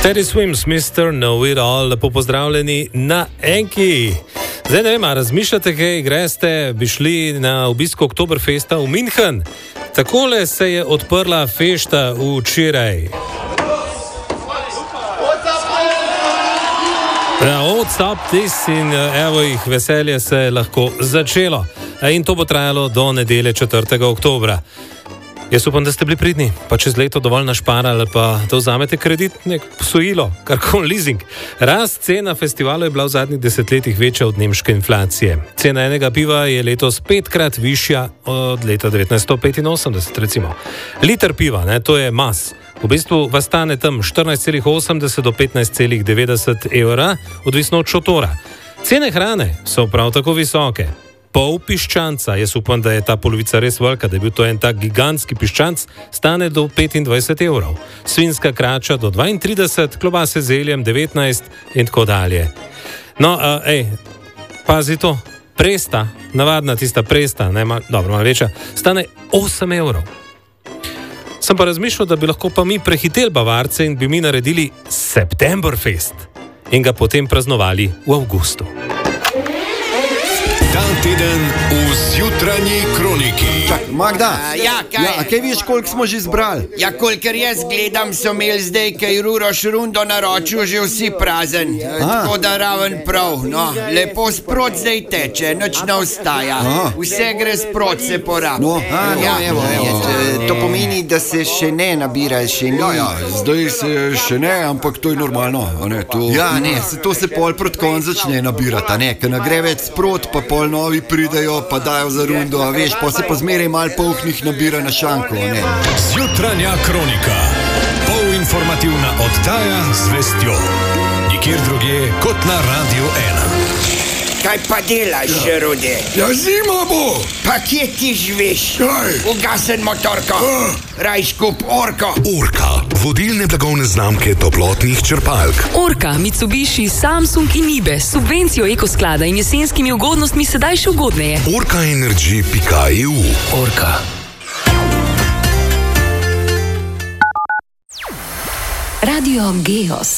Teddy Swims, Mr. Know It All, lepo pozdravljeni na Enki. Zdaj ne vem, razmišljate, kaj greste, bi šli na obisk Oktoberfesta v München. Takole se je odprla fešta včeraj. What's up this in evo jih, veselje se je lahko začelo. In to bo trajalo do nedelje 4. oktobra. Jaz upam, da ste bili pridni, pa čez leto dovolj našparali, pa da vzamete kredit, nek posojilo, karkoli leasing. Rast cen na festivalu je bila v zadnjih desetletjih večja od nemške inflacije. Cena enega piva je letos 5-krat višja od leta 1985, recimo. Liter piva, to je mas. V bistvu vas stane tam 14,80 do 15,90 evra, odvisno od šotora. Cene hrane so prav tako visoke. Pol piščanca, jaz upam, da je ta polovica res velika, da je bil to en tak gigantski piščanc, stane do 25 evrov. Svinjska krača do 32, klobase z zeljem 19 in tako dalje. No, pazi to, presta, navadna tista presta, malo večja, stane 8 evrov. Sem pa razmišljal, da bi lahko pa mi prehiteli Bavarce in bi mi naredili Septemberfest in ga potem praznovali v avgustu. Ta teden v Zjutranji kroniki. Čak, Magda, kaj veš, koliko smo že zbrali? Ja, kolikor jaz gledam, so imeli zdaj, kaj Ruroš rundo naročil, že vsi prazen. Tako da raven prav, no. Lepo sprot zdaj teče, nič ne ostaja. Vse gre sprot, se porabi. Evo. To pomeni, da se še ne nabira, še ni. Zdaj se še ne, ampak to je normalno. To se pol proti koncu začne nabirati, ker ne gre več sprot, pa pol novi pridejo, pa dajo za rundo, a veš, pa se pa zmeraj malo polhnih nabira na šanko, Zjutranja kronika. Polinformativna oddaja z vestjo. Nikjer drugje kot na Radio 1. Kaj pa delaš, Rudi? Ja, zima bo! Pa kje ti živiš? Kaj? Ugasen motorko. Rajš kup Orko. Orka, vodilne blagovne znamke toplotnih črpalk. Orka, Mitsubishi, Samsung in Ibe, subvencijo ekosklada in jesenskimi ugodnostmi sedaj še ugodneje. Orkaenergy.eu. Orka. Radio Geos.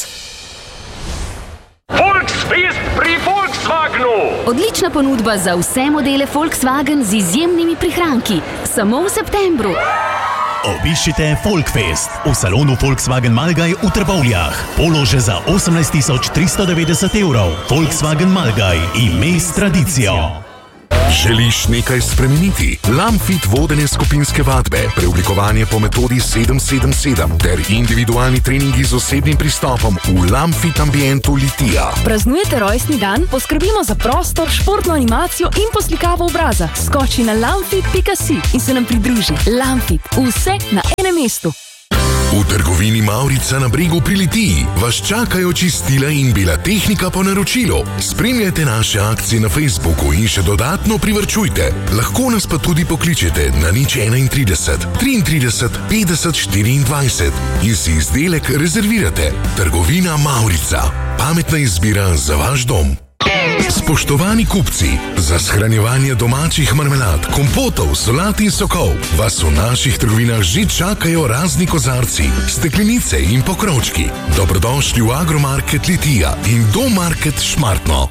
Volksfest pri Volkswagenu! Odlična ponudba za vse modele Volkswagen z izjemnimi prihranki. Samo v septembru. Obiščite Volksfest v salonu Volkswagen Malgaj v Trbovljah. Polože za 18.390 evrov. Volkswagen Malgaj, ime s tradicijo. Želiš nekaj spremeniti? Lamfit vodenje skupinske vadbe, preoblikovanje po metodi 777 ter individualni treningi z osebnim pristopom v Lamfit ambientu Litija. Praznujete rojstni dan? Poskrbimo za prostor, športno animacijo in poslikavo obraza. Skoči na lamfit.si in se nam pridruži. Lamfit, vse na enem mestu. V trgovini Mavrica na Bregu pri Litiji vas čakajo čistila in bela tehnika po naročilu. Spremljajte naše akcije na Facebooku in še dodatno privarčujte. Lahko nas pa tudi pokličete na 031 33 50 24 in si izdelek rezervirate. Trgovina Mavrica. Pametna izbira za vaš dom. Spoštovani kupci, za shranjevanje domačih marmelad, kompotov, solat in sokov vas v naših trgovinah že čakajo razni kozarci, steklenice in pokrovčki. Dobrodošli v Agromarket Litija in Domarket Šmartno.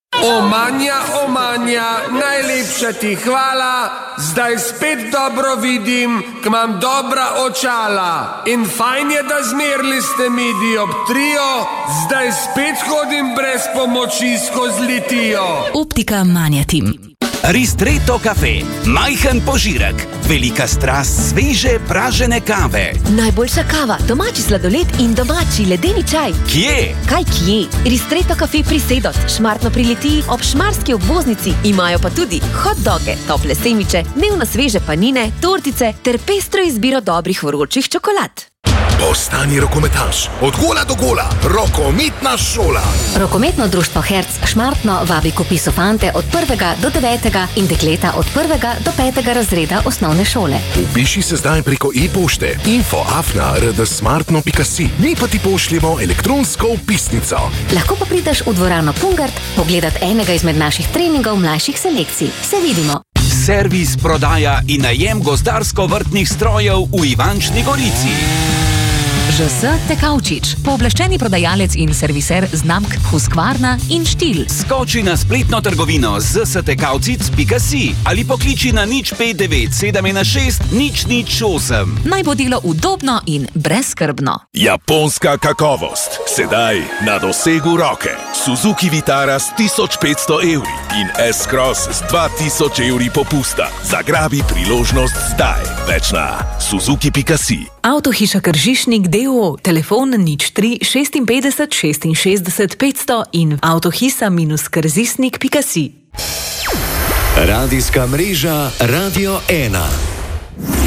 Omanja, najlepša ti hvala, zdaj spet dobro vidim, imam dobra očala. In fajn je, da zmerili ste mi dioptrijo, zdaj spet hodim brez pomoči skozi Litijo. Optika Manjatim. Ristretto kafe, majhen požirek, velika strast sveže pražene kave. Najboljša kava, domači sladoled in domači ledeni čaj. Kje? Kaj kje? Ristretto kafe pri Sedot, Šmartno pri Litiji, ob šmarski obvoznici. Imajo pa tudi hot doge, tople semiče, dnevno sveže panine, tortice ter pestro izbiro dobrih vročih čokolad. Postani rokometaš, od gola do gola, rokometna šola. Rokometno društvo Herc Šmartno vabi k vpisu fante od 1. do 9. in dekleta od 1. do 5. razreda osnovne šole. Vpiši se zdaj preko e-pošte info@rdsmartno.si. Mi pa ti pošljemo elektronsko vpisnico. Lahko pa prideš v dvorano Pungart pogledat enega izmed naših treningov mlajših selekcij. Se vidimo. Servis, prodaja in najem gozdarsko-vrtnih strojev v Ivančni Gorici. ŽS Tekavčič, pooblaščeni prodajalec in serviser znamk Husqvarna in Štil. Skoči na spletno trgovino zstekavcic.si ali pokliči na 059 716 008. Naj bo delo udobno in brezskrbno. Japonska kakovost, sedaj na dosegu roke. Suzuki Vitara s 1500 evri in S-Cross s 2000 evri popusta. Zagrabi priložnost zdaj. Več na suzuki.si. Avtohiša Kržišnik d.o.o. Telefon 03 56 66 500 in avtohisa-krzisnik.si. Radijska mreža Radio 1.